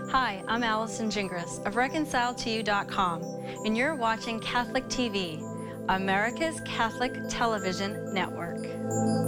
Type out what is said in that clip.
Hi, I'm Allison Gingras of ReconcileToYou.com, and you're watching Catholic TV, America's Catholic Television Network.